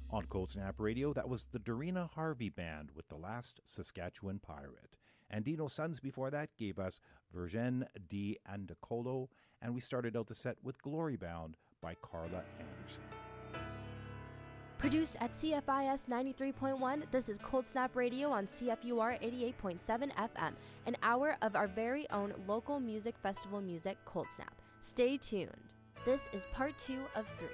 On Cold Snap Radio, that was the Dorina Harvey Band with The Last Saskatchewan Pirate. And Dino Sons before that gave us Virgin di Andacolo, and we started out the set with Glory Bound by Carla Anderson. Produced at CFIS 93.1, this is Cold Snap Radio on CFUR 88.7 FM, an hour of our very own local music festival music, Cold Snap. Stay tuned. This is part 2 of 3.